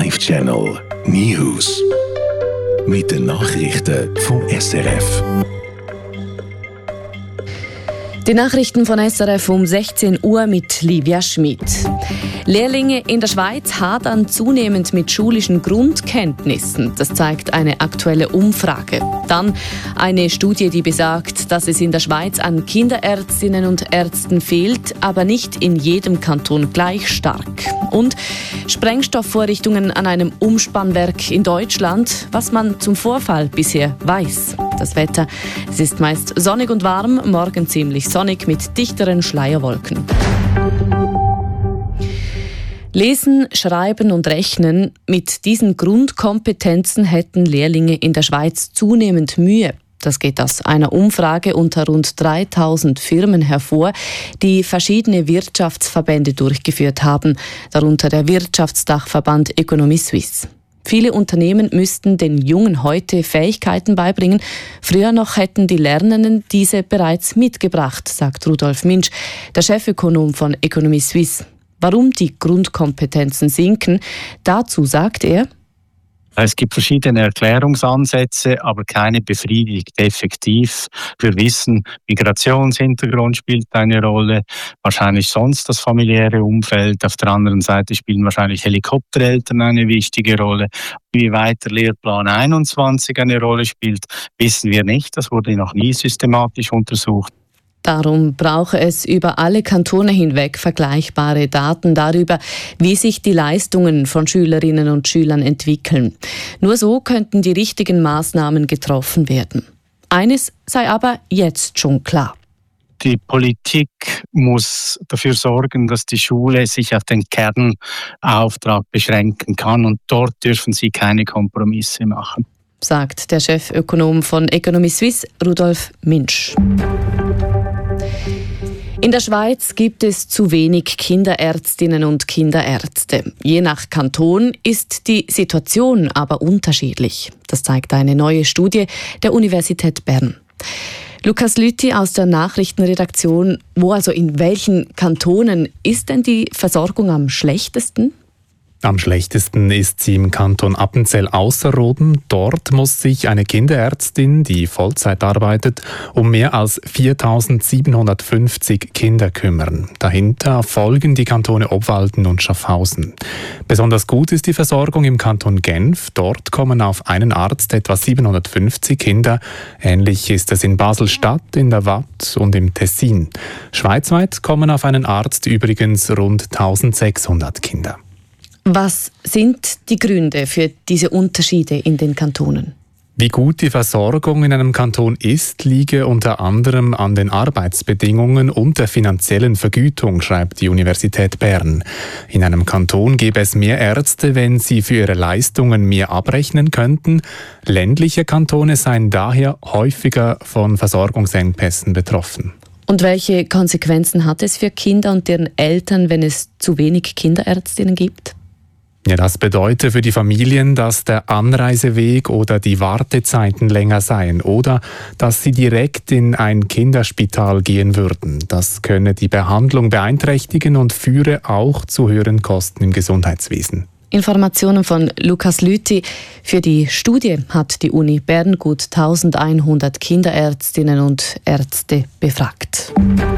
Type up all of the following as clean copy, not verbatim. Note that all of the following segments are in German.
Live Channel News mit den Nachrichten vom SRF. Die Nachrichten von SRF um 16 Uhr mit Livia Schmid. Lehrlinge in der Schweiz hadern zunehmend mit schulischen Grundkenntnissen. Das zeigt eine aktuelle Umfrage. Dann eine Studie, die besagt, dass es in der Schweiz an Kinderärztinnen und Ärzten fehlt, aber nicht in jedem Kanton gleich stark. Und Sprengstoffvorrichtungen an einem Umspannwerk in Deutschland, was man zum Vorfall bisher weiß. Das Wetter, es ist meist sonnig und warm, morgen ziemlich sonnig mit dichteren Schleierwolken. Lesen, Schreiben und Rechnen, mit diesen Grundkompetenzen hätten Lehrlinge in der Schweiz zunehmend Mühe. Das geht aus einer Umfrage unter rund 3000 Firmen hervor, die verschiedene Wirtschaftsverbände durchgeführt haben, darunter der Wirtschaftsdachverband Economy Suisse. Viele Unternehmen müssten den Jungen heute Fähigkeiten beibringen. Früher noch hätten die Lernenden diese bereits mitgebracht, sagt Rudolf Minsch, der Chefökonom von Economy Suisse. Warum die Grundkompetenzen sinken, dazu sagt er: Es gibt verschiedene Erklärungsansätze, aber keine befriedigt effektiv. Wir wissen, Migrationshintergrund spielt eine Rolle, wahrscheinlich sonst das familiäre Umfeld. Auf der anderen Seite spielen wahrscheinlich Helikoptereltern eine wichtige Rolle. Wie weit der Lehrplan 21 eine Rolle spielt, wissen wir nicht. Das wurde noch nie systematisch untersucht. Darum brauche es über alle Kantone hinweg vergleichbare Daten darüber, wie sich die Leistungen von Schülerinnen und Schülern entwickeln. Nur so könnten die richtigen Maßnahmen getroffen werden. Eines sei aber jetzt schon klar. Die Politik muss dafür sorgen, dass die Schule sich auf den Kernauftrag beschränken kann, und dort dürfen sie keine Kompromisse machen, sagt der Chefökonom von Economy Suisse, Rudolf Minsch. In der Schweiz gibt es zu wenig Kinderärztinnen und Kinderärzte. Je nach Kanton ist die Situation aber unterschiedlich. Das zeigt eine neue Studie der Universität Bern. Lukas Lüthi aus der Nachrichtenredaktion. In welchen Kantonen ist denn die Versorgung am schlechtesten? Am schlechtesten ist sie im Kanton Appenzell-Ausserrhoden. Dort muss sich eine Kinderärztin, die Vollzeit arbeitet, um mehr als 4.750 Kinder kümmern. Dahinter folgen die Kantone Obwalden und Schaffhausen. Besonders gut ist die Versorgung im Kanton Genf. Dort kommen auf einen Arzt etwa 750 Kinder. Ähnlich ist es in Basel-Stadt, in der Waadt und im Tessin. Schweizweit kommen auf einen Arzt übrigens rund 1.600 Kinder. Was sind die Gründe für diese Unterschiede in den Kantonen? Wie gut die Versorgung in einem Kanton ist, liege unter anderem an den Arbeitsbedingungen und der finanziellen Vergütung, schreibt die Universität Bern. In einem Kanton gäbe es mehr Ärzte, wenn sie für ihre Leistungen mehr abrechnen könnten. Ländliche Kantone seien daher häufiger von Versorgungsengpässen betroffen. Und welche Konsequenzen hat es für Kinder und deren Eltern, wenn es zu wenig Kinderärztinnen gibt? Ja, das bedeutet für die Familien, dass der Anreiseweg oder die Wartezeiten länger seien oder dass sie direkt in ein Kinderspital gehen würden. Das könne die Behandlung beeinträchtigen und führe auch zu höheren Kosten im Gesundheitswesen. Informationen von Lukas Lüthi. Für die Studie hat die Uni Bern gut 1100 Kinderärztinnen und Ärzte befragt.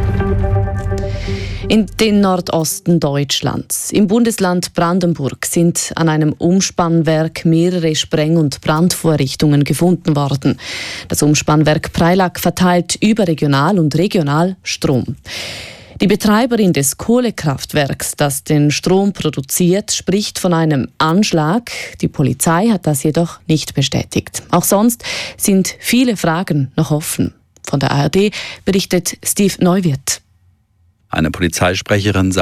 In den Nordosten Deutschlands, im Bundesland Brandenburg, sind an einem Umspannwerk mehrere Spreng- und Brandvorrichtungen gefunden worden. Das Umspannwerk Preilack verteilt überregional und regional Strom. Die Betreiberin des Kohlekraftwerks, das den Strom produziert, spricht von einem Anschlag. Die Polizei hat das jedoch nicht bestätigt. Auch sonst sind viele Fragen noch offen. Von der ARD berichtet Steve Neuwirth. Eine Polizeisprecherin sagt,